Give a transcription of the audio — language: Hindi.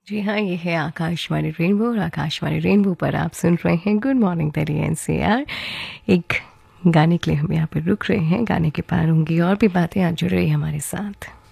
जी हाँ, ये है आकाशवाणी रेनबो और आकाशवाणी रेनबो पर आप सुन रहे हैं गुड मॉर्निंग दिल्ली एनसीआर। एक गाने के लिए हम यहाँ पर रुक रहे हैं, गाने के पार होंगी और भी बातें, आज जुड़ रही हमारे साथ।